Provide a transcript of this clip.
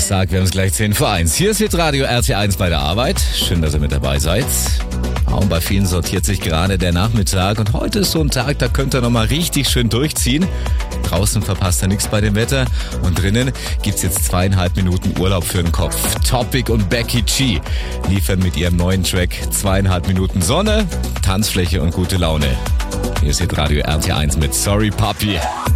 Donnerstag, wir haben es gleich 10 vor 1. Hier ist Hitradio RT1 bei der Arbeit. Schön, dass ihr mit dabei seid. Und bei vielen sortiert sich gerade der Nachmittag. Und heute ist so ein Tag, da könnt ihr nochmal richtig schön durchziehen. Draußen verpasst ihr nichts bei dem Wetter. Und drinnen gibt's jetzt 2,5 Minuten Urlaub für den Kopf. Topic und Becky G liefern mit ihrem neuen Track 2,5 Minuten Sonne, Tanzfläche und gute Laune. Hier ist Hitradio RT1 mit Sorry Papi.